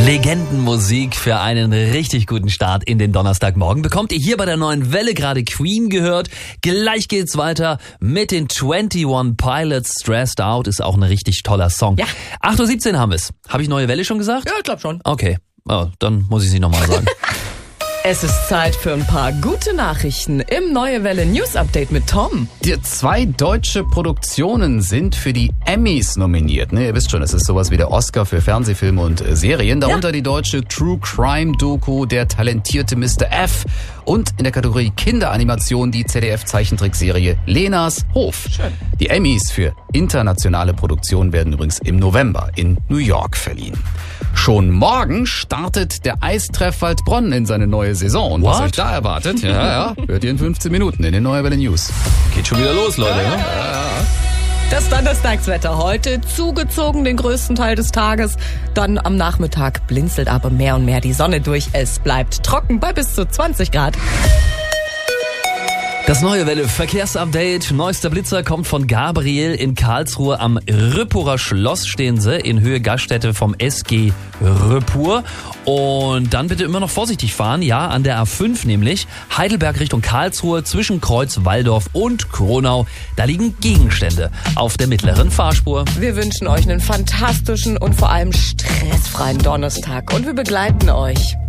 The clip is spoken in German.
Legendenmusik für einen richtig guten Start in den Donnerstagmorgen bekommt ihr hier bei der neuen Welle, gerade Queen gehört. Gleich geht's weiter mit den 21 Pilots. Stressed Out ist auch ein richtig toller Song. Ja. 8:17 Uhr haben wir's. Habe ich neue Welle schon gesagt? Ja, ich glaube schon. Okay, dann muss ich sie nochmal sagen. Es ist Zeit für ein paar gute Nachrichten im Neue Welle News Update mit Tom. Die 2 deutsche Produktionen sind für die Emmys nominiert. Ne, ihr wisst schon, es ist sowas wie der Oscar für Fernsehfilme und Serien. Darunter die deutsche True Crime Doku Der talentierte Mr. F. Und in der Kategorie Kinderanimation die ZDF-Zeichentrickserie Lenas Hof. Schön. Die Emmys für internationale Produktionen werden übrigens im November in New York verliehen. Schon morgen startet der Eistreff Waldbronn in seine neue Saison. Und was What? euch da erwartet, ja, hört ihr in 15 Minuten in den Neue Welle News. Geht schon wieder los, Leute. Ja. Das Donnerstagswetter heute zugezogen den größten Teil des Tages. Dann am Nachmittag blinzelt aber mehr und mehr die Sonne durch. Es bleibt trocken bei bis zu 20 Grad. Das Neue Welle Verkehrsupdate. Neuester Blitzer kommt von Gabriel in Karlsruhe. Am Rüppurer Schloss stehen sie in Höhe Gaststätte vom SG Rüppur. Und dann bitte immer noch vorsichtig fahren. Ja, an der A5 nämlich. Heidelberg Richtung Karlsruhe zwischen Kreuz Walldorf und Kronau. Da liegen Gegenstände auf der mittleren Fahrspur. Wir wünschen euch einen fantastischen und vor allem stressfreien Donnerstag. Und wir begleiten euch